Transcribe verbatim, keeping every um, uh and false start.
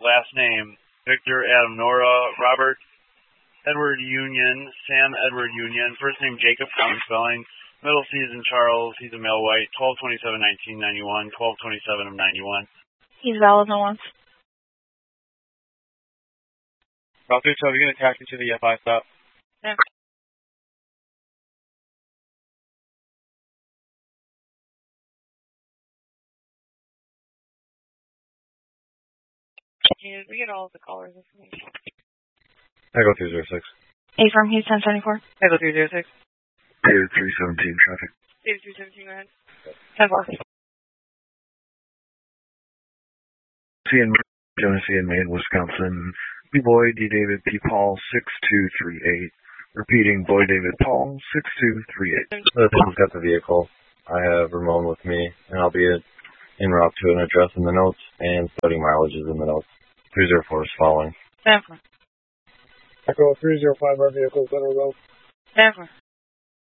last name, Victor, Adam, Nora, Robert, Edward Union, Sam Edward Union, first name Jacob, common spelling, middle C is in Charles, he's a male white, twelve twenty-seven nineteen ninety-one, twelve twenty-seven of ninety-one. He's valid no once. Route three twelve, you're going to taxi to the F I stop. Yeah. Did we get all of the callers' information? Echo three zero six. A from Houston seventy-four. Echo three zero six. David three seventeen, traffic. David three seventeen, go ahead. ten four. C in Genesee and Maine, Wisconsin. B Boy, D David, P Paul, six two three eight. Repeating, Boy David Paul, six two three eight. Listen, got the vehicle. I have Ramon with me, and I'll be en route to an address in the notes, and studying mileages in the notes. three zero four is following. ten four. Echo three zero five, our vehicle is on the road. ten four.